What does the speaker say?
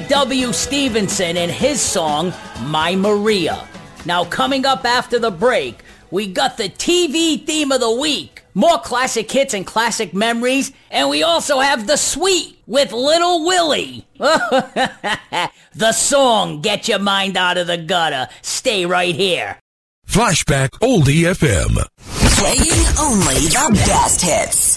W. Stevenson and his song, My Maria. Now, coming up after the break, we got the TV theme of the week, more classic hits and classic memories, and we also have The Sweet with Little Willie. The song, Get Your Mind Out of the Gutter. Stay right here. Flashback Oldie FM. Playing only the best hits.